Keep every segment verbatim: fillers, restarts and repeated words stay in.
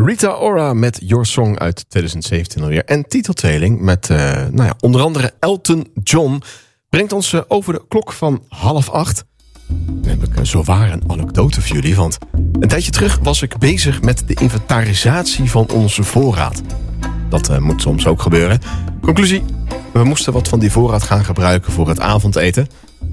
Rita Ora met Your Song uit twintig zeventien alweer. En titeltweeling met uh, nou ja, onder andere Elton John brengt ons uh, over de klok van half acht. Dan heb ik uh, zowaar een anekdote voor jullie. Want een tijdje terug was ik bezig met de inventarisatie van onze voorraad. Dat uh, moet soms ook gebeuren. Conclusie, we moesten wat van die voorraad gaan gebruiken voor het avondeten.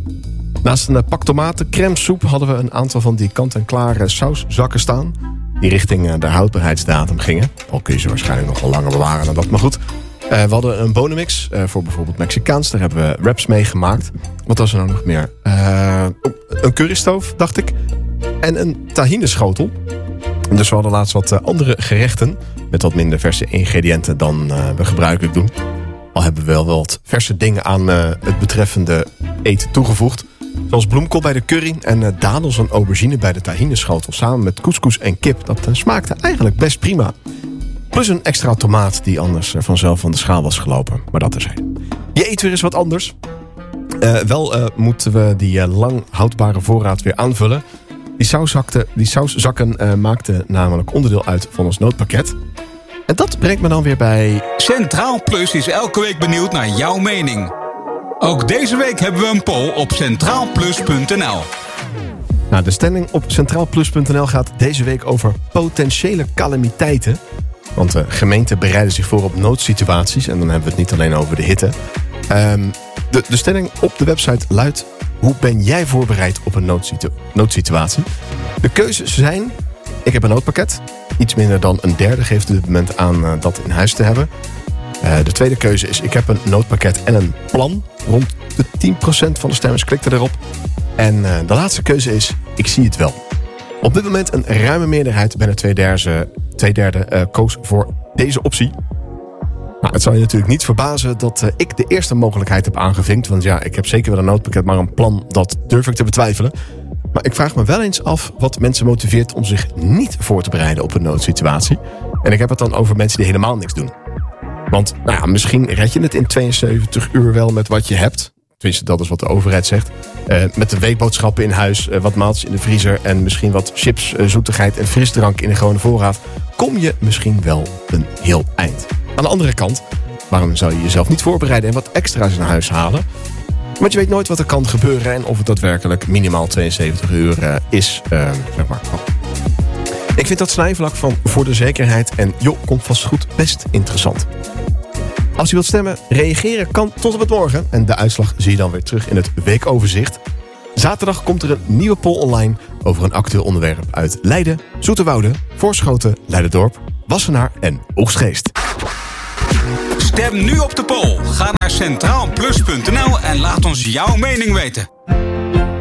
Naast een pak tomaten, crème soep hadden we een aantal van die kant-en-klare sauszakken staan. Die richting de houdbaarheidsdatum gingen. Al kun je ze waarschijnlijk nog wel langer bewaren dan dat, maar goed. Uh, we hadden een bonenmix uh, voor bijvoorbeeld Mexicaans. Daar hebben we wraps mee gemaakt. Wat was er nou nog meer? Uh, een currystoof, dacht ik. En een tahineschotel. Dus we hadden laatst wat uh, andere gerechten. Met wat minder verse ingrediënten dan uh, we gebruikelijk doen. Al hebben we wel wat verse dingen aan uh, het betreffende eten toegevoegd. Zoals bloemkool bij de curry en uh, dadels en aubergine bij de tahineschotel. Samen met couscous en kip. Dat uh, smaakte eigenlijk best prima. Plus een extra tomaat die anders uh, vanzelf van de schaal was gelopen. Maar dat is hij. Je eet weer eens wat anders. Uh, wel uh, moeten we die uh, lang houdbare voorraad weer aanvullen. Die sauszakken, die sauszakken uh, maakten namelijk onderdeel uit van ons noodpakket. En dat brengt me dan weer bij... Centraal Plus is elke week benieuwd naar jouw mening. Ook deze week hebben we een poll op centraal plus punt n l. Nou, de stelling op centraal plus punt n l gaat deze week over potentiële calamiteiten. Want de gemeenten bereiden zich voor op noodsituaties. En dan hebben we het niet alleen over de hitte. Um, de, de stelling op de website luidt: hoe ben jij voorbereid op een noodsitu- noodsituatie? De keuzes zijn: ik heb een noodpakket. Iets minder dan een derde geeft op dit moment aan uh, dat in huis te hebben. Uh, de tweede keuze is: ik heb een noodpakket en een plan. Rond de tien procent van de stemmers klikte erop. En uh, de laatste keuze is: ik zie het wel. Op dit moment een ruime meerderheid, bijna twee derde, twee derde uh, koos voor deze optie. Nou, het zal je natuurlijk niet verbazen dat uh, ik de eerste mogelijkheid heb aangevinkt. Want ja, ik heb zeker wel een noodpakket, maar een plan, dat durf ik te betwijfelen. Maar ik vraag me wel eens af wat mensen motiveert om zich niet voor te bereiden op een noodsituatie. En ik heb het dan over mensen die helemaal niks doen. Want nou ja, misschien red je het in tweeënzeventig uur wel met wat je hebt. Tenminste, dat is wat de overheid zegt. Uh, met de weekboodschappen in huis, uh, wat maaltjes in de vriezer... en misschien wat chips, uh, zoetigheid en frisdrank in de gewone voorraad... kom je misschien wel een heel eind. Aan de andere kant, waarom zou je jezelf niet voorbereiden... en wat extra's in huis halen? Want je weet nooit wat er kan gebeuren... en of het daadwerkelijk minimaal tweeënzeventig uur uh, is. Uh, zeg maar. Ik vind dat snijvlak van voor de zekerheid... en joh, komt vast goed, best interessant. Als je wilt stemmen, reageren kan tot op het morgen. En de uitslag zie je dan weer terug in het weekoverzicht. Zaterdag komt er een nieuwe poll online over een actueel onderwerp uit Leiden, Zoeterwoude, Voorschoten, Leiderdorp, Wassenaar en Oegstgeest. Stem nu op de poll. Ga naar centraal plus punt n l en laat ons jouw mening weten.